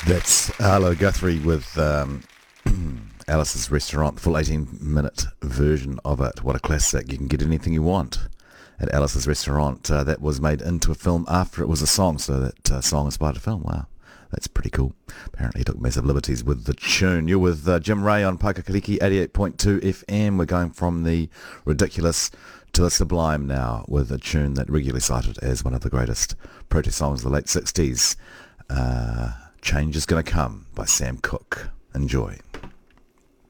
That's Arlo Guthrie with Alice's Restaurant, the full 18-minute version of it. What a classic. You can get anything you want at Alice's Restaurant. That was made into a film after it was a song, so that song inspired a film. Wow, that's pretty cool. Apparently he took massive liberties with the tune. You're with Jim Ray on Paikakariki 88.2 FM. We're going from the ridiculous to the sublime now with a tune that regularly cited as one of the greatest protest songs of the late 60s. Change is Gonna Come by Sam Cooke. Enjoy.